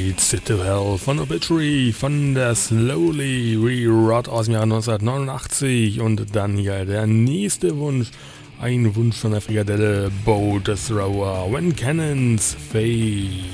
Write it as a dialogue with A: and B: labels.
A: Gates to Hell von Obituary von der Slowly Re-Rot aus dem Jahre 1989. Und dann hier der nächste Wunsch, ein Wunsch von der Frikadelle Boat Thrower, When Cannons Fade.